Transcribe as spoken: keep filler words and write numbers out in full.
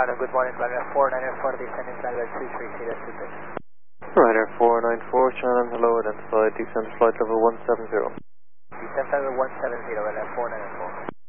Hello, good morning, Ryder four nine four, descending flight level two three zero two six. Ryder four nine four, Shannon, hello, identified descent flight level one seven zero. Descent level one seven zero, Ryder four nine four.